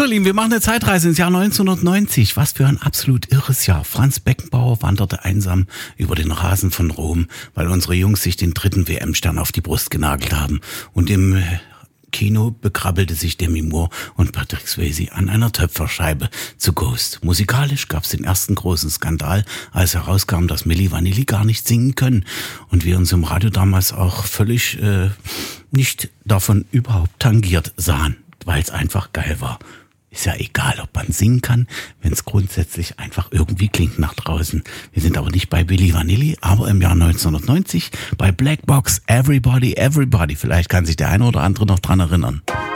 So, Lieben, wir machen eine Zeitreise ins Jahr 1990. Was für ein absolut irres Jahr. Franz Beckenbauer wanderte einsam über den Rasen von Rom, weil unsere Jungs sich den 3. WM-Stern auf die Brust genagelt haben. Und im Kino bekrabbelte sich Demi Moore und Patrick Swayze an einer Töpferscheibe zu Ghost. Musikalisch gab es den ersten großen Skandal, als herauskam, dass Milli Vanilli gar nicht singen können. Und wir uns im Radio damals auch völlig nicht davon überhaupt tangiert sahen, weil es einfach geil war. Ist ja egal, ob man singen kann, wenn es grundsätzlich einfach irgendwie klingt nach draußen. Wir sind aber nicht bei Milli Vanilli, aber im Jahr 1990 bei Black Box, Everybody, Everybody. Vielleicht kann sich der eine oder andere noch dran erinnern.